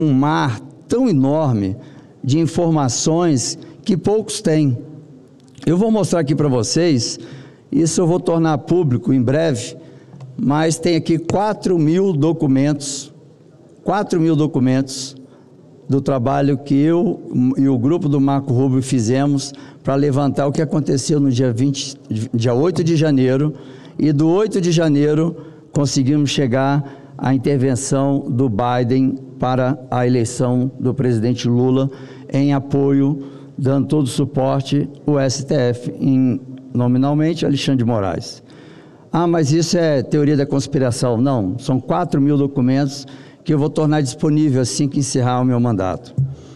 um mar tão enorme de informações que poucos têm. Eu vou mostrar aqui para vocês, isso eu vou tornar público em breve, mas tem aqui 4.000 documentos, 4.000 documentos do trabalho que eu e o grupo do Marco Rubio fizemos para levantar o que aconteceu no dia 8 de janeiro, e do 8 de janeiro conseguimos chegar à intervenção do Biden para a eleição do presidente Lula, em apoio, dando todo o suporte, o STF, nominalmente Alexandre de Moraes. Ah, mas isso é teoria da conspiração. Não, são 4.000 documentos que eu vou tornar disponível assim que encerrar o meu mandato.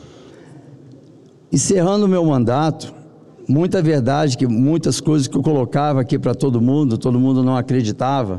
Encerrando o meu mandato, muita verdade, que muitas coisas que eu colocava aqui para todo mundo não acreditava.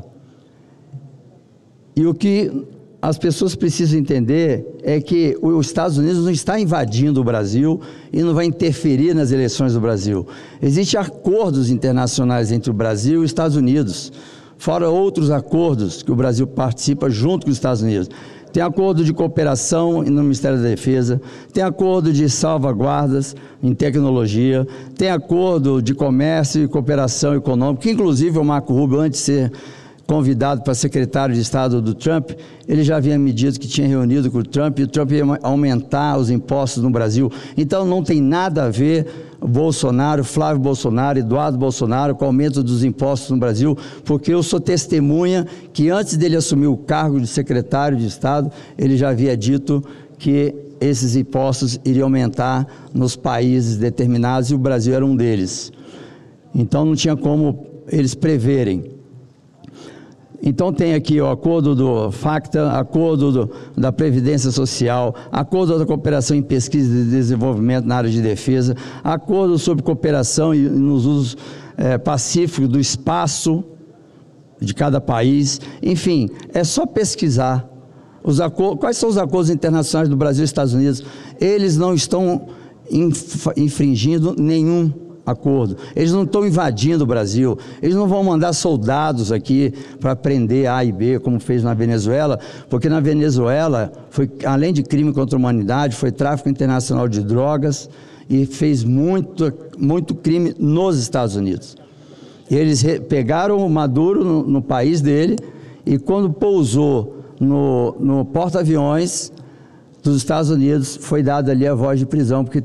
E o que as pessoas precisam entender é que os Estados Unidos não está invadindo o Brasil e não vai interferir nas eleições do Brasil. Existem acordos internacionais entre o Brasil e os Estados Unidos, fora outros acordos que o Brasil participa junto com os Estados Unidos. Tem acordo de cooperação no Ministério da Defesa, tem acordo de salvaguardas em tecnologia, tem acordo de comércio e cooperação econômica, que inclusive o Marco Rubio, antes de ser convidado para secretário de Estado do Trump, ele já havia me dito que tinha reunido com o Trump, e o Trump ia aumentar os impostos no Brasil. Então não tem nada a ver Bolsonaro, Flávio Bolsonaro, Eduardo Bolsonaro com o aumento dos impostos no Brasil, porque eu sou testemunha que antes dele assumir o cargo de secretário de Estado, ele já havia dito que esses impostos iriam aumentar nos países determinados, e o Brasil era um deles. Então não tinha como eles preverem. Então tem aqui o acordo do FACTA, acordo da Previdência Social, acordo da cooperação em pesquisa e desenvolvimento na área de defesa, acordo sobre cooperação nos usos pacíficos do espaço de cada país. Enfim, é só pesquisar os acordos. Quais são os acordos internacionais do Brasil e Estados Unidos? Eles não estão infringindo nenhum acordo, eles não estão invadindo o Brasil, eles não vão mandar soldados aqui para prender A e B, como fez na Venezuela, porque na Venezuela, foi, além de crime contra a humanidade, foi tráfico internacional de drogas e fez muito crime nos Estados Unidos. Eles pegaram o Maduro no país dele, e quando pousou no porta-aviões dos Estados Unidos, foi dada ali a voz de prisão, porque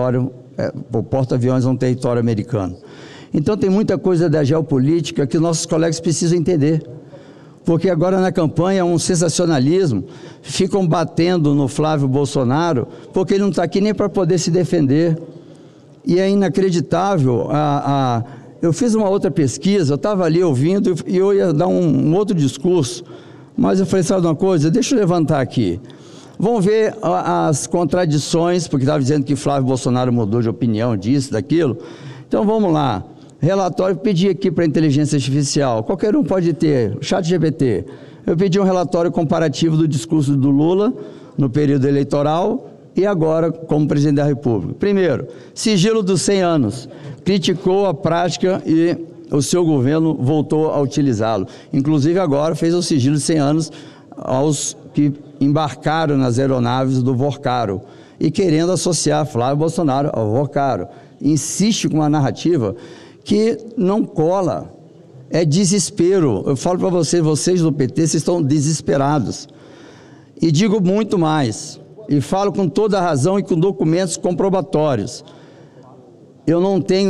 o porta-aviões é um território americano. Então tem muita coisa da geopolítica que nossos colegas precisam entender, porque agora na campanha é um sensacionalismo, ficam batendo no Flávio Bolsonaro, porque ele não está aqui nem para poder se defender, e é inacreditável. Eu fiz uma outra pesquisa, eu estava ali ouvindo e eu ia dar um outro discurso, mas eu falei, sabe uma coisa, deixa eu levantar aqui. Vamos ver as contradições, porque estava dizendo que Flávio Bolsonaro mudou de opinião, disso, daquilo. Então vamos lá. Relatório, pedi aqui para a inteligência artificial, qualquer um pode ter, ChatGPT. Eu pedi um relatório comparativo do discurso do Lula no período eleitoral e agora como presidente da República. Primeiro, sigilo dos 100 anos. Criticou a prática e o seu governo voltou a utilizá-lo. Inclusive agora fez o sigilo de 100 anos aos que embarcaram nas aeronaves do Vorcaro e querendo associar Flávio Bolsonaro ao Vorcaro. Insiste com uma narrativa que não cola, é desespero. Eu falo para vocês do PT, vocês estão desesperados. E digo muito mais, e falo com toda a razão e com documentos comprobatórios. Eu não tenho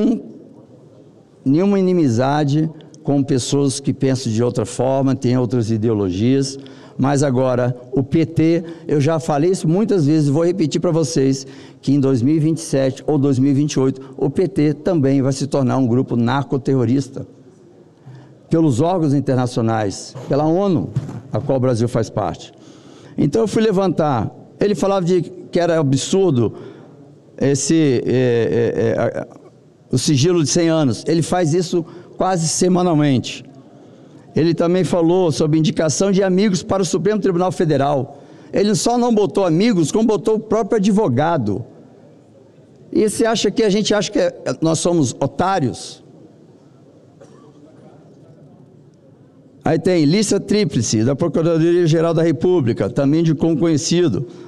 nenhuma inimizade com pessoas que pensam de outra forma, têm outras ideologias, mas agora o PT, eu já falei isso muitas vezes, vou repetir para vocês, que em 2027 ou 2028 o PT também vai se tornar um grupo narcoterrorista, pelos órgãos internacionais, pela ONU, a qual o Brasil faz parte. Então eu fui levantar, ele falava que era absurdo o sigilo de 100 anos, ele faz isso quase semanalmente. Ele também falou sobre indicação de amigos para o Supremo Tribunal Federal. Ele só não botou amigos, como botou o próprio advogado. E você acha que a gente acha que nós somos otários? Aí tem lista tríplice da Procuradoria-Geral da República, também de como conhecido.